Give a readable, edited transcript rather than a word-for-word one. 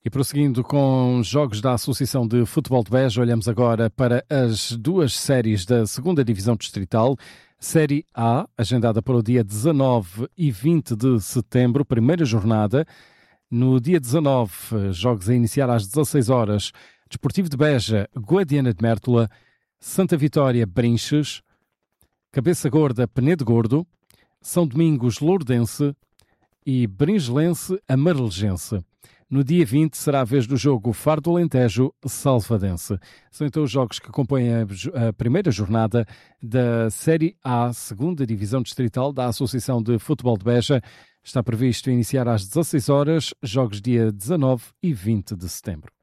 E prosseguindo com jogos da Associação de Futebol de Beja, olhamos agora para as duas séries da 2ª Divisão Distrital. Série A, agendada para o dia 19 e 20 de setembro, primeira jornada. No dia 19, jogos a iniciar às 16 horas. Desportivo de Beja, Guadiana de Mértola, Santa Vitória, Brinches, Cabeça Gorda, Penedo Gordo, São Domingos, Lourdense e Bringelense, Amarelegense. No dia 20 será a vez do jogo Faro do Alentejo, Salvadense. São então os jogos que compõem a primeira jornada da Série A, 2ª Divisão Distrital da Associação de Futebol de Beja. Está previsto iniciar às 16 horas, jogos dia 19 e 20 de setembro.